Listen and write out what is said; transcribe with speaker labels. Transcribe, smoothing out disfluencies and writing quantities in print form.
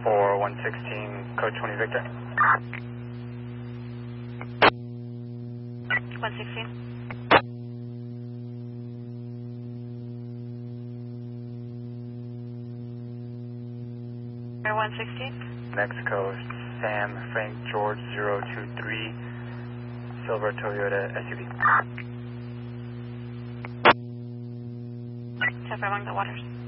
Speaker 1: for 116, code 20 Victor.
Speaker 2: 116. Air 116.
Speaker 1: Mexico, Sam Frank George 023, silver Toyota SUV.
Speaker 2: Tough along the waters.